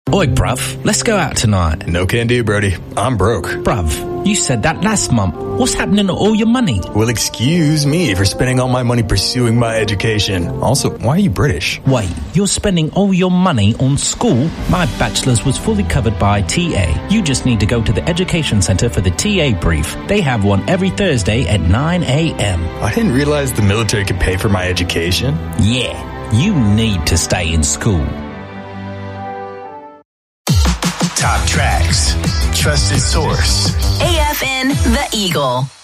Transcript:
Oi, bruv, let's go out tonight. No can do, Brody. I'm broke. Bruv, you said that last month. What's happening to all your money? Well, excuse me for spending all my money pursuing my education. Also, why are you British? Wait, you're spending all your money on school? My bachelor's was fully covered by TA. You just need to go to the Education Centre for the TA brief. They have one every Thursday at 9 a.m. I didn't realize the military could pay for my education. Yeah, you need to stay in school. Top tracks. Trusted source. AFN The Eagle.